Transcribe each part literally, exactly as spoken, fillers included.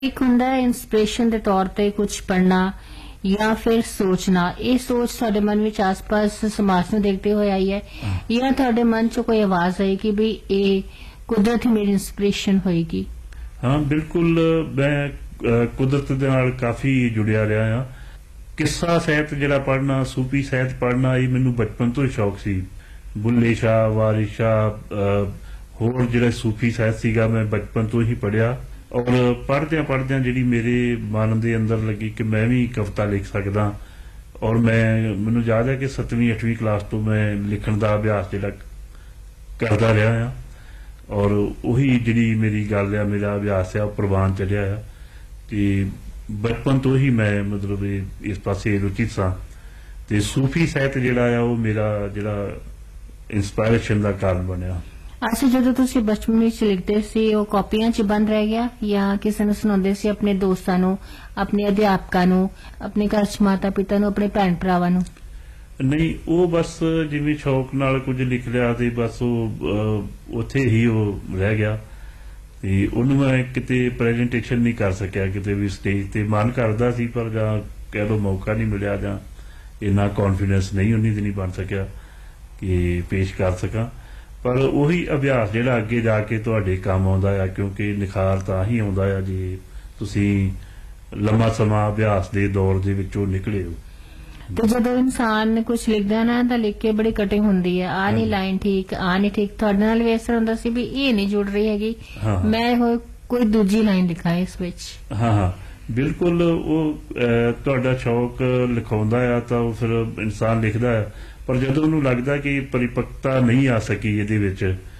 एक हुंदा है इंस्पिरेशन के तौर पर कुछ पढ़ना या फिर सोचना, ये सोच तुहाडे मन में आस पास समाज में देखते हुए आई है या तुहाडे मन च कोई आवाज आई कि भी ये कुदरत ही मेरी इंस्पिरेशन होएगी? हाँ बिल्कुल, मैं कुदरत दे नाल काफी जुड़िया रहा हाँ। किस्सा साहित्य जिहड़ा पढ़ना, सूफी साहित्य पढ़ना, ये मैनू बचपन तो ही शौक सी। बुल्ले शाह, वारिस शाह, होर जिहड़ा सूफी साहित्य सीगा मैं बचपन तो ही पढ़िया। और पढ़द्या पढ़द्या जिहड़ी मेरे मन के अंदर लगी कि मैं भी कविता लिख सकदा। और मैं मैनू याद है कि सतवीं अठवीं क्लास तो मैं लिखण का अभ्यास जिहड़ा करदा रहा हाँ। और उही जिहड़ी मेरी गल आ, मेरा अभ्यास आ, प्रवान चढ़िया आ कि बचपन तो ही मैं मतलब इस पासे रुचि सा। ते सूफी साहित्य जिहड़ा आ वो मेरा जिहड़ा इंस्पायरेशन का कारण बनया। अच्छा, जो तुसी बचपन में लिखते सी वो कॉपियां च बंद रह गया या किसी ने सुनाते सी अपने दोस्तां नूं, अपने अध्यापकां नूं, अपने घर च माता पिता नूं, अपने भैन भरावां नूं? नहीं, वो बस जिवें शौक नाल कुछ लिख लिया ते बस वो उत्थे ही वो रह गया। ते उहनूं मैं किते प्रेजेंटेशन नहीं कर सकिया किते भी स्टेज ते। मन करदा सी पर जां कह लो मौका नहीं मिलिया जां इन्ना कॉन्फिडेंस नहीं उन्नी दी नहीं बन सकिया कि पेश कर सकां। पर उही अभ्यास जिहड़ा अगे जाके तुहाडे काम आउंदा आ, क्योंकि निखार तां ही आउंदा आ जे तुसीं लंबा समा अभ्यास दे दौर दे विचों निकले हो। तो जदों इंसान कुछ लिखदा ना तो लिख के बड़ी कटिंग हुंदी है, आ नहीं लाइन ठीक, आ नहीं ठीक, तुहाडे नाल भी इस तरह हुंदा सी भी ये नहीं जुड़ रही हैगी, मैं हो कोई दूजी लाइन लिखा है इस विच? हाँ हाँ बिल्कुल, वो तुहाडा शौक लिखाउंदा आ तां फिर इंसान लिखदा है। पर जदों उन्होंने लगता कि परिपक्वता नहीं आ सकी ये विच,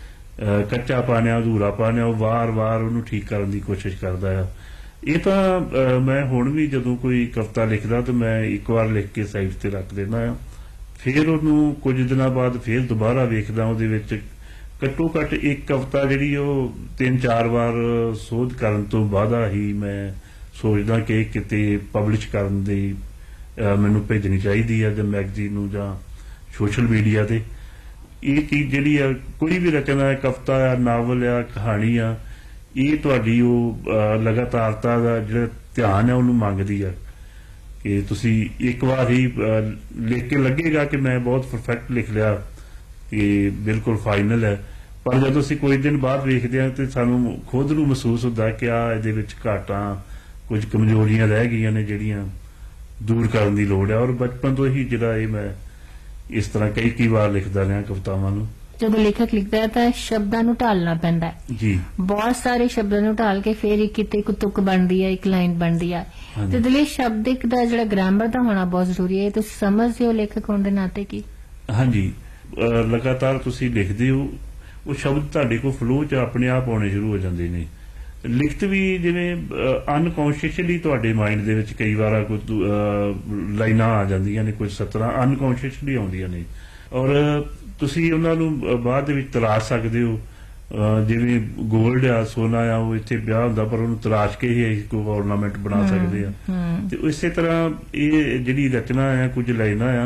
कच्चा पाने अधूरा पाने, वार वार उन्होंने ठीक करने की कोशिश करता है। ये तो मैं हुण भी जदों कोई कविता लिखदा तो मैं एक बार लिख के साइड ते रख देना है, फिर उन्होंने कुछ दिनों बाद फिर दोबारा वेखदा। उहदे विच घट्टो घट एक कविता जिहड़ी ओह तीन चार बार सोध करन तो बाद ही मैं सोचदा कि किते पब्लिश करन दी मैनूं भेजनी चाहिदी है जां मैगजीन नूं जां सोशल मीडिया ते। ये चीज जिहड़ी आ, कोई भी रचना है, कविता आ, नावल आ, कहानी आ, ये तुहाडी ओह लगातारता दा जिहड़ा ध्यान है उहनूं मंगदी है कि तुसीं एक बार ही लिख के लगेगा कि मैं बहुत परफेक्ट लिख लिया, कि बिल्कुल फाइनल है। पर जदों असीं कोई दिन बाद वेखदे हां ते सानूं खुद नूं महसूस हुंदा कि आ इहदे विच घाटां, कुछ कमजोरियां रह गईयां ने जिहड़ियां दूर करन दी लोड़ है। और बचपन तो ही जिहड़ा ये मैं इस तरह कई कई बार लिखता रहा कवितावां नूं। जब लेखक लिखता है तो शब्दां नूं ढालना पैंदा है जी, बहुत सारे शब्दां नूं ढाल के फिर एक किते को तुक बनदी है, एक लाइन बनदी है। ते दले शब्दिक दा जिहड़ा ग्रामर दा होना बहुत जरूरी है। तुसीं समझदे हो लेखक होण दे नाते की? हाँ जी, लगातार तुसीं लिखदे हो, वो शब्द तुहाडे कोल फ्लो च अपने आप आउणे शुरू हो जांदे ने। लिखत भी जिवें अनकॉन्शियसली तुहाडे माइंड दे विच कई बार कुछ लाइनां आ जांदियां ने, कुछ सतरां अनकॉन्शियसली आउंदियां ने और तुसीं उन्हां नूं बाਅਦ ਦੇ ਵਿੱਚ तराश सकदे हो। जिवें गोल्ड आ, सोना आ, वो इत्थे पिया हुंदा पर उहनूं तराश के ही कोई ऑर्नामेंट बना सकदे आ। ते इसे तरह ये जिहड़ी रचना है, कुछ लाइनां आ,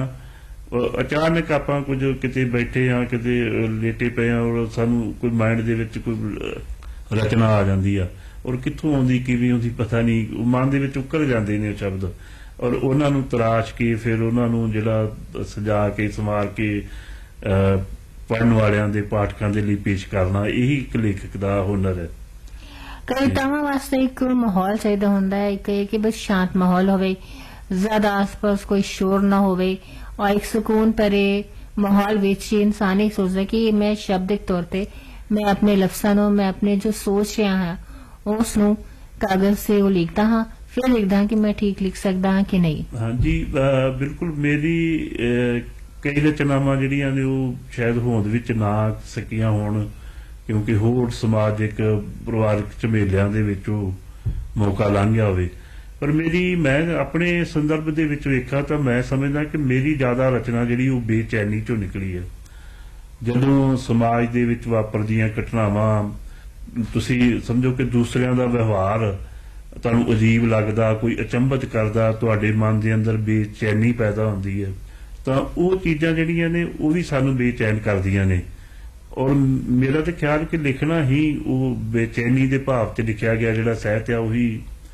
अचानक आपां कुछ किते बैठे आ, किते लेटे पे आ और सानूं कोई माइंड दे विच कोई रचना आ जाती है और कित्थों आउंदी किवें आउंदी पता नहीं, मन दे विच उकर जांदे ने शब्द और उन्हां नूं तराश के फिर उन्हां नूं जिहड़ा सजा के संवार के पढ़न वालियां दे पाठकां दे लई पेश करना, यही एक लेखक दा हुनर है। कवितावां वास्ते एक माहौल चाहिदा हुंदा है, एक कि बस शांत माहौल होवे, ज्यादा आस पास कोई शोर ना होवे और एक सुकून भरे माहौल विच इंसान ही सोचदा कि मैं शब्दिक तौर पर मैं अपने लफ्जां नूं, मैं अपने जो सोच रहा हाँ उस नूं कागज से वो लिखता हाँ, फिर लिखदा कि मैं ठीक लिख सकदा हाँ कि नहीं। हाँ जी, बिल्कुल। मेरी कई रचनावां जिहड़ियां ने वो शायद होंद विच ना सकियां होण, क्योंकि होर समाजिक परिवारक झमेलियां दे विच मौका लंघ गया होवे। पर मेरी मैं अपने संदर्भ दे विच वेखा तां मैं समझदा कि मेरी ज्यादा रचना जिहड़ी वो बेचैनी चों निकली है। जदों समाज दे विच वापरदियां घटनावां तुसीं समझो कि दूसरियां दा व्यवहार तुहानूं अजीब लगदा, कोई अचंभत करदा, तुहाडे मन दे अंदर बेचैनी पैदा हुंदी है, तां वो चीज़ां जिहड़ियां ने वो भी सानूं बेचैन करदियां ने। और मेरा तो ख्याल कि लिखना ही वो बेचैनी दे भाव च लिखिया गया जिहड़ा साहित्य आ, उही